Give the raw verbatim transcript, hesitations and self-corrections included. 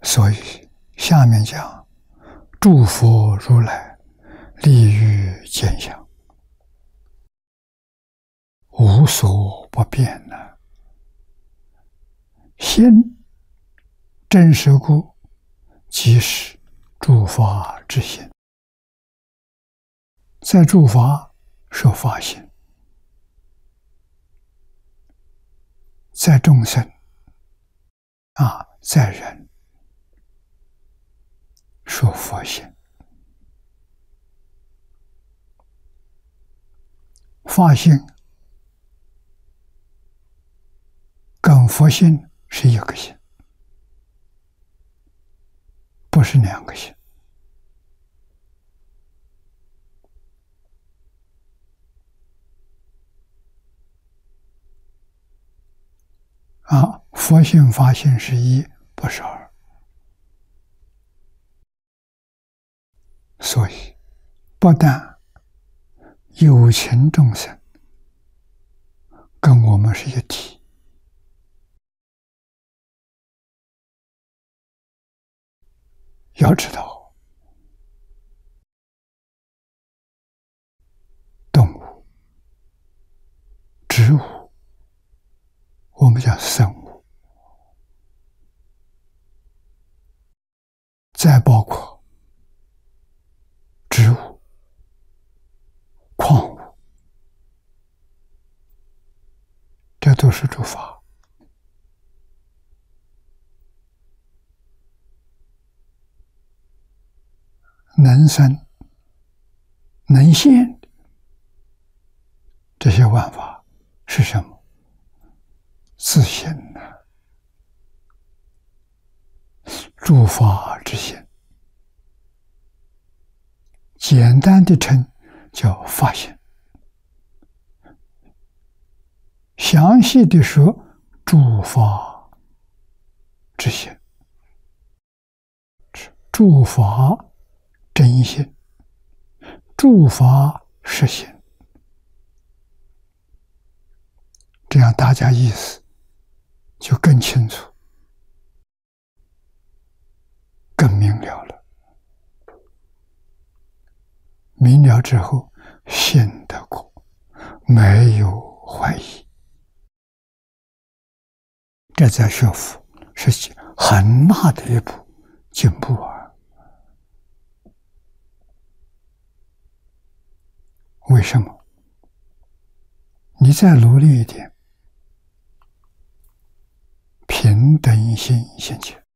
所以下面讲诸佛如来立于见相，无所不变呢。心真实故，即是诸法之心。在诸法说法心，在众生啊，在人说佛心。法性跟佛性是一个心，不是两个心。啊，佛性法性是一，不是二。所以不但有情众生跟我们是一体，要知道动物、植物，我们叫生物，再包括植物、矿物，这都是诸法。能生能现这些万法是什么？自性呢？诸法之心，简单的称叫法性，详细的说诸法之心，诸法真心，诸法实心。这样大家意思就更清楚，更明了了。明了之后，信得过，没有怀疑。这在学佛是很大的一步进步啊！为什么？你再努力一点，平等心现前，